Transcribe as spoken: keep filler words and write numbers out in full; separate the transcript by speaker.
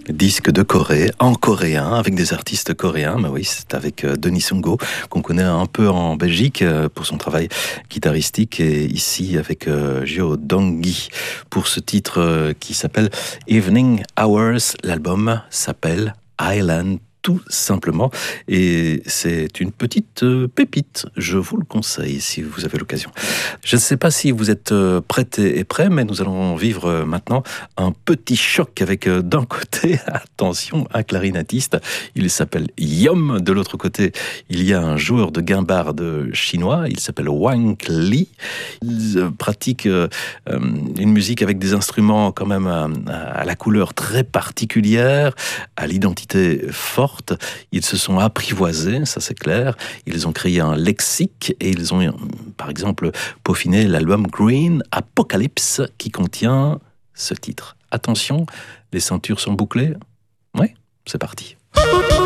Speaker 1: Disque de Corée, en coréen, avec des artistes coréens. Mais oui, c'est avec Denis Sungo, qu'on connaît un peu en Belgique pour son travail guitaristique, et ici avec Jeo Dong-gi pour ce titre qui s'appelle Evening Hours. L'album s'appelle Island, tout simplement, et c'est une petite pépite, je vous le conseille si vous avez l'occasion. Je ne sais pas si vous êtes prêtes et prêts, mais nous allons vivre maintenant un petit choc avec d'un côté, attention, un clarinettiste, il s'appelle Yom, de l'autre côté, il y a un joueur de guimbarde chinois, il s'appelle Wang Li. Ils pratiquent une musique avec des instruments quand même à la couleur très particulière, à l'identité forte. Ils se sont apprivoisés, ça c'est clair. Ils ont créé un lexique et ils ont, par exemple, peaufiné l'album Green Apocalypse qui contient ce titre. Attention, les ceintures sont bouclées. Oui, c'est parti.